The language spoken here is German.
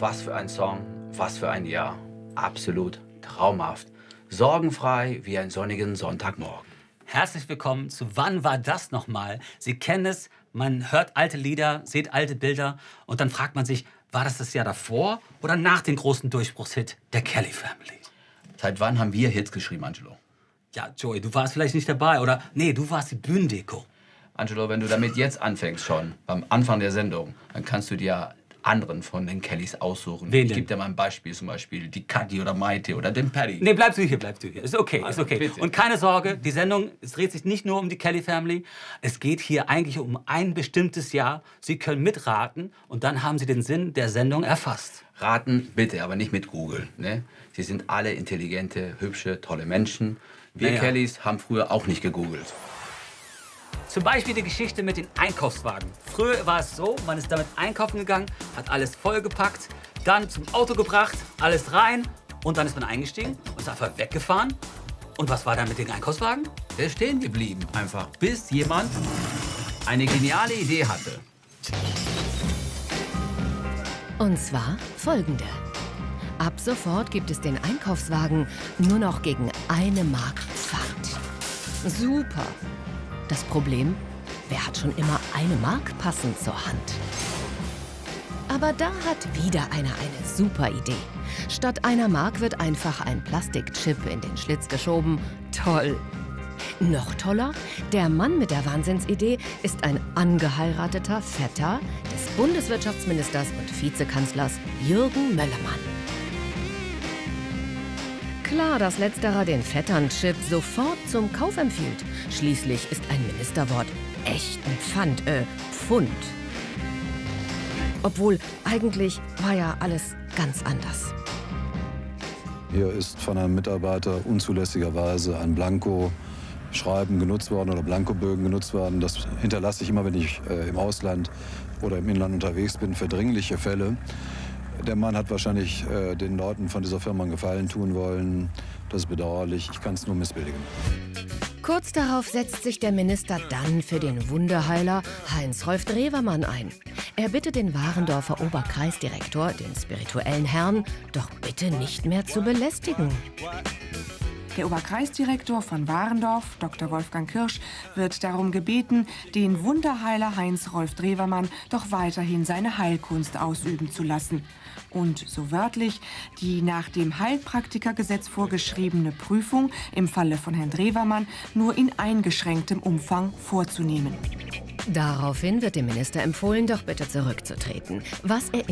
Was für ein Song, was für ein Jahr. Absolut traumhaft. Sorgenfrei wie ein sonnigen Sonntagmorgen. Herzlich willkommen zu Wann war das nochmal? Sie kennen es, man hört alte Lieder, sieht alte Bilder und dann fragt man sich, war das Jahr davor oder nach dem großen Durchbruchshit der Kelly Family? Seit wann haben wir Hits geschrieben, Angelo? Ja, Joey, du warst vielleicht nicht dabei oder nee, du warst die Bühnendeko. Angelo, wenn du damit jetzt anfängst schon, am Anfang der Sendung, dann kannst du dir anderen von den Kellys aussuchen. Wen Ich denn? gebe dir mal ein Beispiel, zum Beispiel die Katy oder Maite oder den Paddy. Nee, bleibst du hier, bleibst du hier. Ist okay, ist Also, okay. bitte. Und keine Sorge, die Sendung, es dreht sich nicht nur um die Kelly Family. Es geht hier eigentlich um ein bestimmtes Jahr. Sie können mitraten und dann haben Sie den Sinn der Sendung erfasst. Raten bitte, aber nicht mit Google. Ne? Sie sind alle intelligente, hübsche, tolle Menschen. Wir Naja. Kellys haben früher auch nicht gegoogelt. Zum Beispiel die Geschichte mit den Einkaufswagen. Früher war es so, man ist damit einkaufen gegangen, hat alles vollgepackt, dann zum Auto gebracht, alles rein und dann ist man eingestiegen und ist einfach weggefahren. Und was war dann mit den Einkaufswagen? Der ist stehen geblieben, einfach, bis jemand eine geniale Idee hatte. Und zwar folgende. Ab sofort gibt es den Einkaufswagen nur noch gegen 1 Mark Pfand. Super. Das Problem, wer hat schon immer 1 Mark passend zur Hand? Aber da hat wieder einer eine super Idee. Statt 1 Mark wird einfach ein Plastikchip in den Schlitz geschoben. Toll. Noch toller, der Mann mit der Wahnsinnsidee ist ein angeheirateter Vetter des Bundeswirtschaftsministers und Vizekanzlers Jürgen Möllermann. Klar, dass letzterer den Vettern-Chip sofort zum Kauf empfiehlt. Schließlich ist ein Ministerwort echt ein Pfund. Obwohl, eigentlich war ja alles ganz anders. Hier ist von einem Mitarbeiter unzulässigerweise ein Blanko-Schreiben genutzt worden oder Blankobögen genutzt worden. Das hinterlasse ich immer, wenn ich im Ausland oder im Inland unterwegs bin, für dringliche Fälle. Der Mann hat wahrscheinlich den Leuten von dieser Firma einen Gefallen tun wollen. Das ist bedauerlich. Ich kann es nur missbilligen. Kurz darauf setzt sich der Minister dann für den Wunderheiler Heinz-Rolf Drewermann ein. Er bittet den Warendorfer Oberkreisdirektor, den spirituellen Herrn, doch bitte nicht mehr zu belästigen. Der Oberkreisdirektor von Warendorf, Dr. Wolfgang Kirsch, wird darum gebeten, den Wunderheiler Heinz-Rolf Drewermann doch weiterhin seine Heilkunst ausüben zu lassen. Und so wörtlich, die nach dem Heilpraktikergesetz vorgeschriebene Prüfung im Falle von Herrn Drewermann nur in eingeschränktem Umfang vorzunehmen. Daraufhin wird dem Minister empfohlen, doch bitte zurückzutreten. Was er